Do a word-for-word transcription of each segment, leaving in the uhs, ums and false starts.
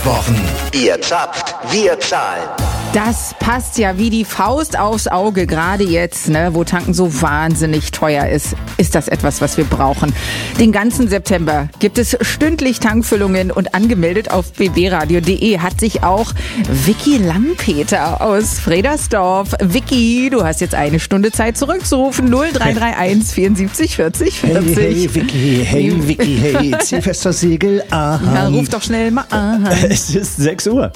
abgesprochen. Ihr zapft, wir zahlen. Das passt ja wie die Faust aufs Auge, gerade jetzt, ne, wo Tanken so wahnsinnig teuer ist. Ist das etwas, was wir brauchen? Den ganzen September gibt es stündlich Tankfüllungen und angemeldet auf b b radio punkt d e hat sich auch Vicky Langpeter aus Fredersdorf. Vicky, du hast jetzt eine Stunde Zeit zurückzurufen. null drei drei eins vierundsiebzig vierzig vierzig. Hey, hey, Vicky, hey, Vicky, hey, zieh fest das Segel, aha. Na, ruf doch schnell mal an. Es ist sechs Uhr.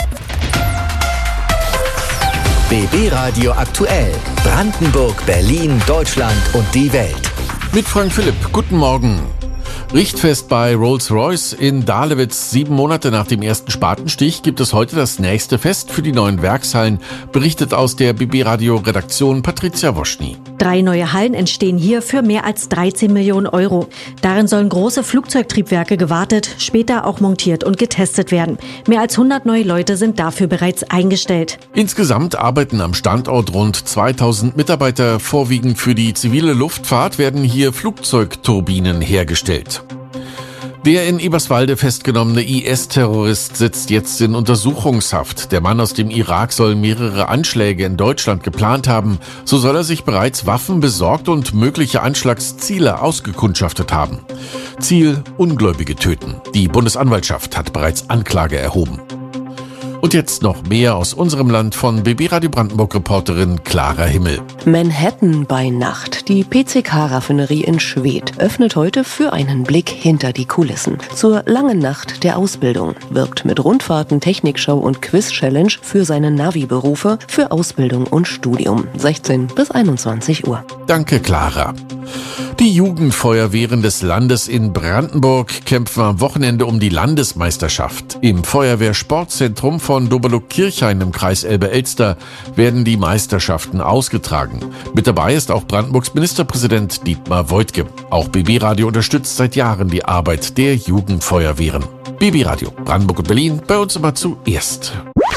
B B Radio aktuell. Brandenburg, Berlin, Deutschland und die Welt. Mit Frank Philipp. Guten Morgen. Richtfest bei Rolls-Royce in Dahlewitz. Sieben Monate nach dem ersten Spatenstich gibt es heute das nächste Fest für die neuen Werkshallen, berichtet aus der B B-Radio-Redaktion Patricia Woschny. Drei neue Hallen entstehen hier für mehr als dreizehn Millionen Euro. Darin sollen große Flugzeugtriebwerke gewartet, später auch montiert und getestet werden. Mehr als hundert neue Leute sind dafür bereits eingestellt. Insgesamt arbeiten am Standort rund zweitausend Mitarbeiter. Vorwiegend für die zivile Luftfahrt werden hier Flugzeugturbinen hergestellt. Der in Eberswalde festgenommene I S-Terrorist sitzt jetzt in Untersuchungshaft. Der Mann aus dem Irak soll mehrere Anschläge in Deutschland geplant haben. So soll er sich bereits Waffen besorgt und mögliche Anschlagsziele ausgekundschaftet haben. Ziel: Ungläubige töten. Die Bundesanwaltschaft hat bereits Anklage erhoben. Und jetzt noch mehr aus unserem Land von B B Radio Brandenburg-Reporterin Clara Himmel. Manhattan bei Nacht. Die P C K-Raffinerie in Schwedt öffnet heute für einen Blick hinter die Kulissen. Zur langen Nacht der Ausbildung. Wirbt mit Rundfahrten, Technikshow und Quiz-Challenge für seine Navi-Berufe, für Ausbildung und Studium. sechzehn bis einundzwanzig Uhr. Danke, Clara. Die Jugendfeuerwehren des Landes in Brandenburg kämpfen am Wochenende um die Landesmeisterschaft. Im Feuerwehrsportzentrum von Doberluck-Kirchhain im Kreis Elbe-Elster werden die Meisterschaften ausgetragen. Mit dabei ist auch Brandenburgs Ministerpräsident Dietmar Woidke. Auch B B Radio unterstützt seit Jahren die Arbeit der Jugendfeuerwehren. B B Radio Brandenburg und Berlin, bei uns immer zuerst.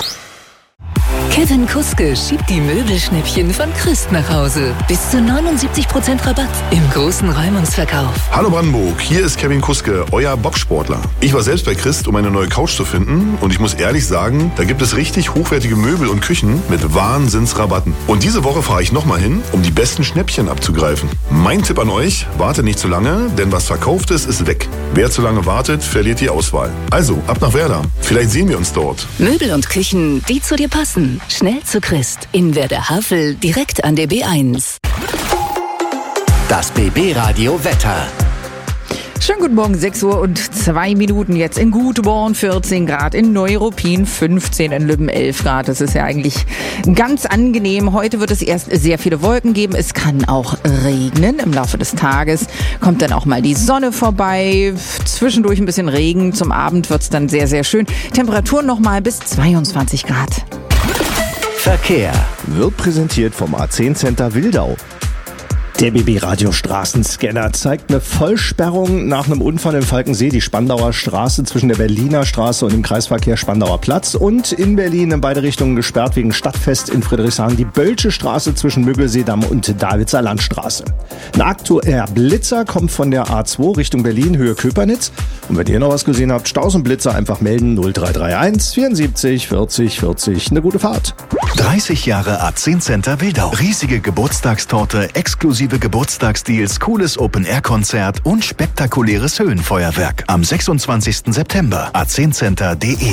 Kevin Kuske schiebt die Möbelschnäppchen von Christ nach Hause. Bis zu neunundsiebzig Prozent Rabatt im großen Räumungsverkauf. Hallo Brandenburg, hier ist Kevin Kuske, euer Bobsportler. Ich war selbst bei Christ, um eine neue Couch zu finden, und ich muss ehrlich sagen, da gibt es richtig hochwertige Möbel und Küchen mit Wahnsinnsrabatten. Und diese Woche fahre ich nochmal hin, um die besten Schnäppchen abzugreifen. Mein Tipp an euch: wartet nicht zu lange, denn was verkauft ist, ist weg. Wer zu lange wartet, verliert die Auswahl. Also, ab nach Werder. Vielleicht sehen wir uns dort. Möbel und Küchen, die zu dir passen. Schnell zu Christ. In Werder-Havel, direkt an der B eins. Das B B Radio Wetter. Schönen guten Morgen, sechs Uhr und zwei Minuten jetzt in Gutborn vierzehn Grad, in Neuruppin fünfzehn, in Lübben elf Grad. Das ist ja eigentlich ganz angenehm. Heute wird es erst sehr viele Wolken geben. Es kann auch regnen. Im Laufe des Tages kommt dann auch mal die Sonne vorbei. Zwischendurch ein bisschen Regen. Zum Abend wird es dann sehr, sehr schön. Temperaturen noch mal bis zweiundzwanzig Grad. Verkehr Wird präsentiert vom A zehn Center Wildau. Der B B-Radio Straßenscanner zeigt eine Vollsperrung nach einem Unfall im Falkensee, die Spandauer Straße zwischen der Berliner Straße und dem Kreisverkehr Spandauer Platz, und in Berlin in beide Richtungen gesperrt wegen Stadtfest in Friedrichshain die Bölsche Straße zwischen Müggelseedamm und Dahlwitzer Landstraße. Ein aktueller Blitzer kommt von der A zwei Richtung Berlin, Höhe Köpernitz. Und wenn ihr noch was gesehen habt, Staus und Blitzer einfach melden, null drei drei eins vierundsiebzig vierzig vierzig. Eine gute Fahrt. dreißig Jahre A zehn Center Wildau. Riesige Geburtstagstorte, exklusive Geburtstagsdeals, cooles Open-Air-Konzert und spektakuläres Höhenfeuerwerk am sechsundzwanzigsten September. a zehn center punkt de.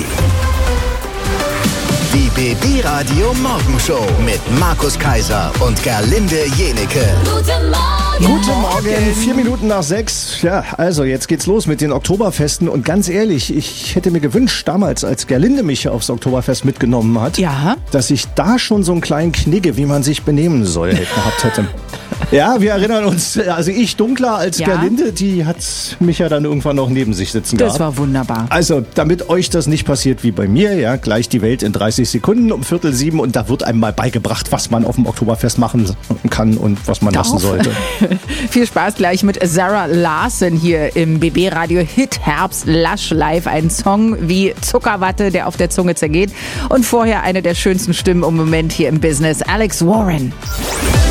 Die B B Radio Morgenshow mit Markus Kaiser und Gerlinde Jenecke. Guten Morgen. Guten Morgen, vier Minuten nach sechs. Ja, also jetzt geht's los mit den Oktoberfesten. Und ganz ehrlich, ich hätte mir gewünscht, damals, als Gerlinde mich aufs Oktoberfest mitgenommen hat, ja, dass ich da schon so einen kleinen Knigge, wie man sich benehmen soll, gehabt hätte. Ja, wir erinnern uns, also ich dunkler als ja. Gerlinde, die hat mich ja dann irgendwann noch neben sich sitzen gehabt. Das war wunderbar. Also, damit euch das nicht passiert wie bei mir, ja, gleich die Welt in dreißig Sekunden um Viertel sieben, und da wird einem mal beigebracht, was man auf dem Oktoberfest machen kann und was man Darf. lassen sollte. Viel Spaß gleich mit Sarah Larson hier im B B Radio Hit Herbst Lush Live. Ein Song wie Zuckerwatte, der auf der Zunge zergeht. Und vorher eine der schönsten Stimmen im Moment hier im Business, Alex Warren.